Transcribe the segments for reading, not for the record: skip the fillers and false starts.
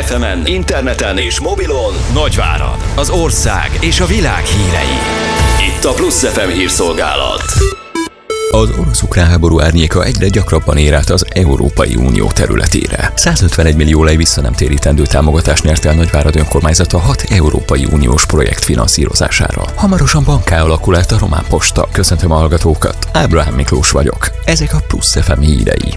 FM-en, interneten és mobilon Nagyvárad, az ország és a világ hírei. Itt a Plusz FM hírszolgálat. Az orosz-ukrán háború árnyéka egyre gyakrabban ér át az Európai Unió területére. 151 millió lej visszanemtérítendő támogatást nyert el Nagyvárad önkormányzata 6 Európai Uniós projekt finanszírozására. Hamarosan bankká alakul át a Román Posta. Köszöntöm a hallgatókat, Ábrahám Miklós vagyok. Ezek a Plusz FM hírei.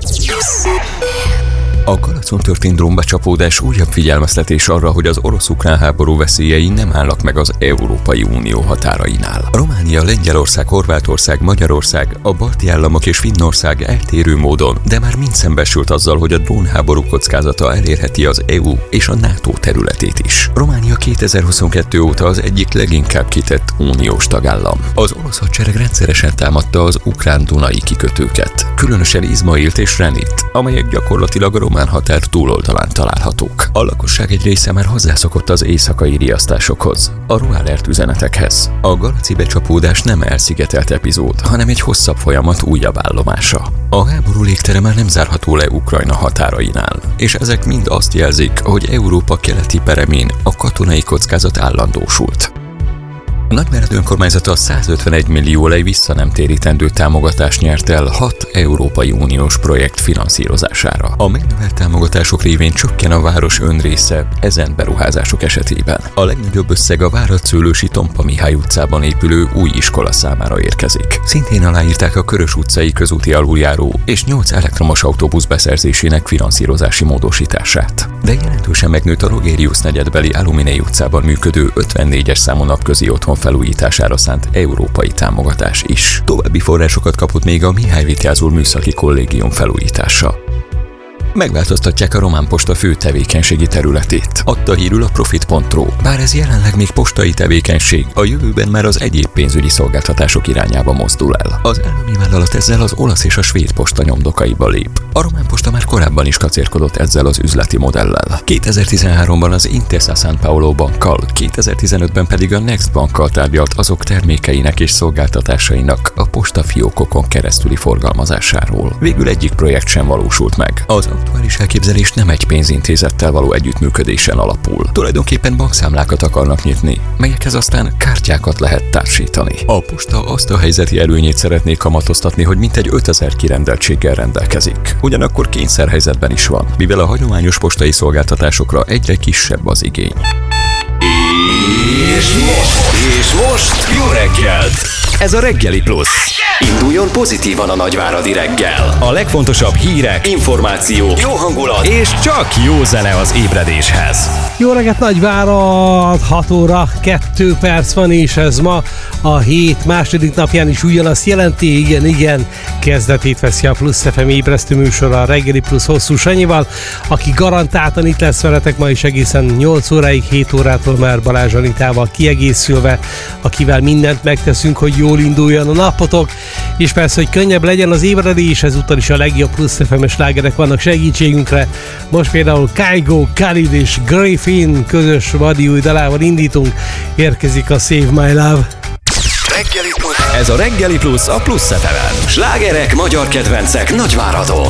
A Galacon történt drónbecsapódás újabb figyelmeztetés arra, hogy az orosz-ukrán háború veszélyei nem állnak meg az Európai Unió határainál. Románia, Lengyelország, Horvátország, Magyarország, a balti államok és Finnország eltérő módon, de már mind szembesült azzal, hogy a drónháború kockázata elérheti az EU és a NATO területét is. Románia 2022 óta az egyik leginkább kitett uniós tagállam. Az orosz hadsereg rendszeresen támadta az ukrán Dunai kikötőket, különösen Izmailt és Renit, amelyek gyakorlatilag a román határ túloldalán találhatók. A lakosság egy része már hozzászokott az éjszakai riasztásokhoz, a ruhálert üzenetekhez. A galaci becsapódás nem elszigetelt epizód, hanem egy hosszabb folyamat újabb állomása. A háború légtere már nem zárható le Ukrajna határainál, és ezek mind azt jelzik, hogy Európa keleti peremén a katonai kockázat állandósult. A Nagyvárad önkormányzata 151 millió lej visszanemtérítendő támogatást nyert el 6 Európai Uniós projekt finanszírozására. A megnövelt támogatások révén csökken a város önrésze ezen beruházások esetében. A legnagyobb összeg a Várad-Szőlősi Tompa Mihály utcában épülő új iskola számára érkezik. Szintén aláírták a Körös utcai közúti aluljáró és 8 elektromos autóbusz beszerzésének finanszírozási módosítását. De jelentősen megnőtt a Rogérius negyedbeli Aluminei utcában működő 54-es számú napközi otthon felújítására szánt európai támogatás is. További forrásokat kapott még a Mihály Vityázul Műszaki Kollégium felújítása. Megváltoztatják a Román Posta fő tevékenységi területét, adta hírül a Profit.ro. Bár ez jelenleg még postai tevékenység, a jövőben már az egyéb pénzügyi szolgáltatások irányába mozdul el. Az állami vállalat ezzel az olasz és a svéd posta nyomdokaiba lép. A Román Posta már korábban is kacérkodott ezzel az üzleti modellel. 2013-ban az Intesa Sanpaolo bankkal, 2015-ben pedig a Next bankkal tárgyalt azok termékeinek és szolgáltatásainak a postafiókokon keresztüli forgalmazásáról. Végül egyik projekt sem valósult meg. Az aktuális elképzelés nem egy pénzintézettel való együttműködésen alapul. Tulajdonképpen bankszámlákat akarnak nyitni, melyekhez aztán kártyákat lehet társítani. A posta azt a helyzeti előnyét szeretné kamatoztatni, hogy mintegy 5000 kirendeltséggel rendelkezik. Ugyanakkor kényszerhelyzetben is van, mivel a hagyományos postai szolgáltatásokra egyre kisebb az igény. És most jó reggelt! Ez a Reggeli Plusz. Induljon pozitívan a nagyváradi reggel. A legfontosabb hírek, információk, jó hangulat és csak jó zene az ébredéshez. Jó reggelt Nagyvárad, 6 óra 2 perc van, és ez ma a hét második napján is ugyanazt jelenti, igen, kezdetét veszi a Plusz FM ébresztő műsora a Reggeli Plusz Hosszú Sanyival, aki garantáltan itt lesz veletek ma is egészen 8 óráig, 7 órától már Balázs Anitával kiegészülve, akivel mindent megteszünk, hogy jól induljon a napotok, és persze, hogy könnyebb legyen az ébredés, ezúttal is a legjobb Plusz FM-es slágerek vannak segítségünkre. Most például Kygo, Khalid és Griffin közös vadi új dalával indítunk, érkezik a Save My Love. Reggeli Plusz. Ez a Reggeli Plusz a Plusz FM-en. Slágerek, magyar kedvencek Nagyváradon.